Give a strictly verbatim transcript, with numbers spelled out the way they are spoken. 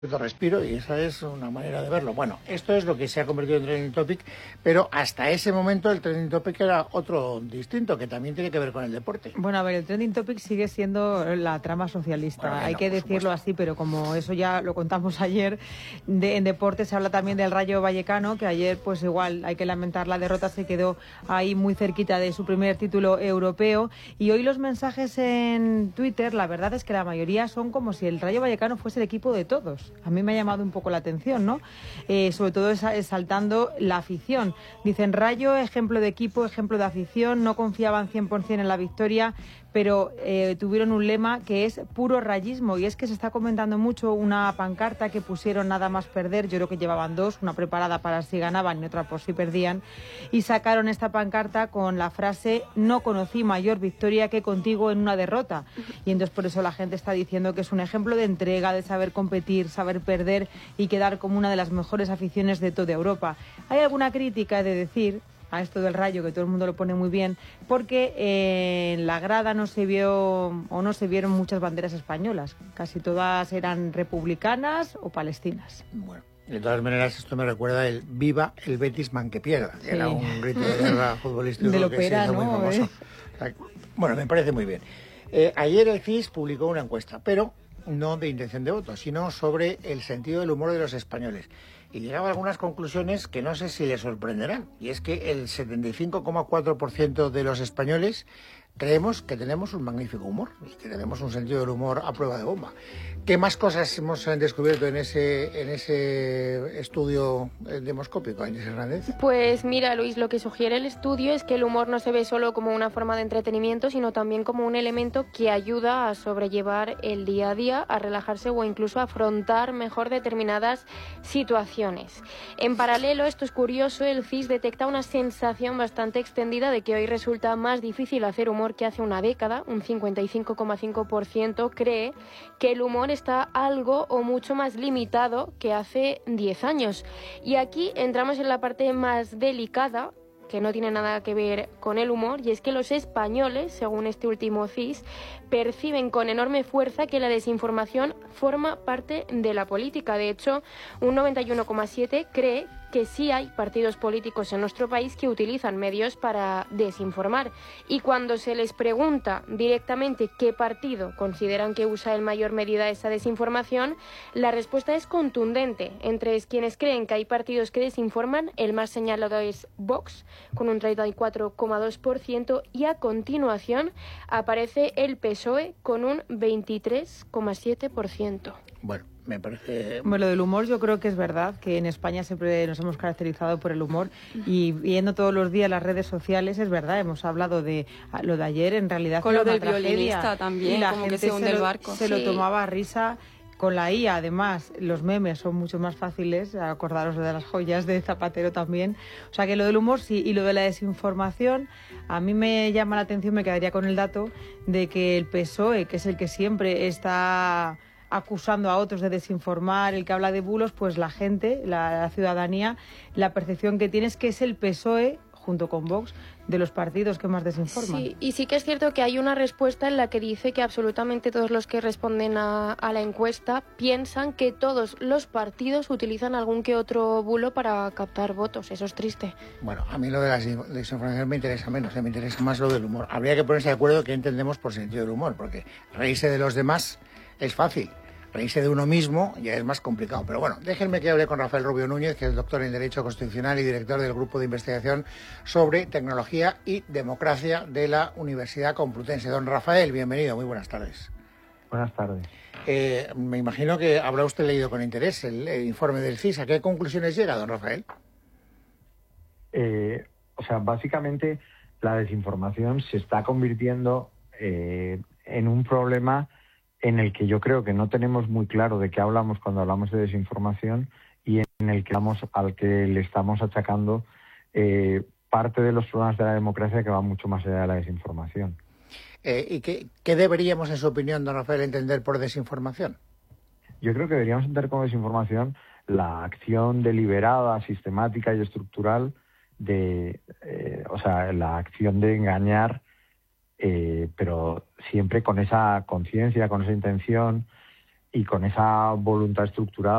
respiro y esa es una manera de verlo. Bueno, esto es lo que se ha convertido en trending topic, pero hasta ese momento el trending topic era otro distinto, que también tiene que ver con el deporte. Bueno, a ver, el trending topic sigue siendo la trama socialista, bueno, hay no, que decirlo supuesto. así, pero como eso ya lo contamos ayer, de, en deporte se habla también del Rayo Vallecano, que ayer pues igual hay que lamentar la derrota, se quedó ahí muy cerquita de su primer título europeo, y hoy los mensajes en Twitter, la verdad es que la mayoría son como si el Rayo Vallecano fuese el equipo de todos. A mí me ha llamado un poco la atención, ¿no? Eh, sobre todo exaltando la afición. Dicen, Rayo, ejemplo de equipo, ejemplo de afición, no confiaban cien por ciento en la victoria, pero eh, tuvieron un lema que es puro rayismo, y es que se está comentando mucho una pancarta que pusieron nada más perder, yo creo que llevaban dos, una preparada para si ganaban y otra por si perdían, y sacaron esta pancarta con la frase no conocí mayor victoria que contigo en una derrota, y entonces por eso la gente está diciendo que es un ejemplo de entrega, de saber competir, saber perder y quedar como una de las mejores aficiones de toda Europa. Hay alguna crítica de decir a esto del Rayo, que todo el mundo lo pone muy bien, porque eh, en la grada no se vio o no se vieron muchas banderas españolas, casi todas eran republicanas o palestinas. Bueno, de todas maneras esto me recuerda el viva el Betis man que pierda, que sí. Era un grito de guerra futbolístico de que se hizo muy ¿no? famoso. ¿Eh? Bueno, me parece muy bien. Eh, ayer el C I S publicó una encuesta, pero no de intención de voto, sino sobre el sentido del humor de los españoles. Y llegaba a algunas conclusiones que no sé si les sorprenderán. Y es que el setenta y cinco coma cuatro por ciento de los españoles creemos que tenemos un magnífico humor y que tenemos un sentido del humor a prueba de bomba. ¿Qué más cosas hemos descubierto en ese en ese estudio demoscópico, Inés Hernández? Pues mira, Luis, lo que sugiere el estudio es que el humor no se ve solo como una forma de entretenimiento, sino también como un elemento que ayuda a sobrellevar el día a día, a relajarse o incluso a afrontar mejor determinadas situaciones. En paralelo, esto es curioso, el C I S detecta una sensación bastante extendida de que hoy resulta más difícil hacer humor que hace una década. Un cincuenta y cinco coma cinco por ciento cree que el humor está algo o mucho más limitado que hace diez años. Y aquí entramos en la parte más delicada, que no tiene nada que ver con el humor, y es que los españoles, según este último C I S, perciben con enorme fuerza que la desinformación forma parte de la política. De hecho, un noventa y uno coma siete por ciento cree que sí hay partidos políticos en nuestro país que utilizan medios para desinformar. Y cuando se les pregunta directamente qué partido consideran que usa en mayor medida esa desinformación, la respuesta es contundente. Entre quienes creen que hay partidos que desinforman, el más señalado es Vox, con un treinta y cuatro coma dos por ciento, y a continuación aparece el P S O E con un veintitrés coma siete por ciento. Bueno, me parece... Bueno, lo del humor yo creo que es verdad, que en España siempre nos hemos caracterizado por el humor, y viendo todos los días las redes sociales, es verdad, hemos hablado de lo de ayer, en realidad con lo del tragedia, violinista también, y la como gente que se hunde se el lo, barco. se Sí. lo tomaba a risa. Con la I A, además, los memes son mucho más fáciles, acordaros de las joyas de Zapatero también. O sea que lo del humor sí, y lo de la desinformación, a mí me llama la atención, me quedaría con el dato de que el P S O E, que es el que siempre está acusando a otros de desinformar, el que habla de bulos, pues la gente, la, la ciudadanía, la percepción que tiene es que es el P S O E, junto con Vox, de los partidos que más desinforman. Sí, y sí que es cierto que hay una respuesta en la que dice que absolutamente todos los que responden a, a la encuesta piensan que todos los partidos utilizan algún que otro bulo para captar votos. Eso es triste. Bueno, a mí lo de la desinformación me interesa menos, me interesa más lo del humor. Habría que ponerse de acuerdo qué entendemos por sentido del humor, porque reírse de los demás es fácil. Reírse de uno mismo ya es más complicado. Pero bueno, déjenme que hable con Rafael Rubio Núñez, que es doctor en Derecho Constitucional y director del Grupo de Investigación sobre Tecnología y Democracia de la Universidad Complutense. Don Rafael, bienvenido, muy buenas tardes. Buenas tardes. Eh, me imagino que habrá usted leído con interés el, el informe del C I S. ¿A qué conclusiones llega, don Rafael? Eh, o sea, básicamente la desinformación se está convirtiendo eh, en un problema en el que yo creo que no tenemos muy claro de qué hablamos cuando hablamos de desinformación, y en el que vamos, al que le estamos achacando eh, parte de los problemas de la democracia que van mucho más allá de la desinformación. Eh, ¿Y qué, qué deberíamos, en su opinión, don Rafael, entender por desinformación? Yo creo que deberíamos entender como desinformación la acción deliberada, sistemática y estructural de, eh, o sea, la acción de engañar, Eh, pero siempre con esa conciencia, con esa intención, y con esa voluntad estructurada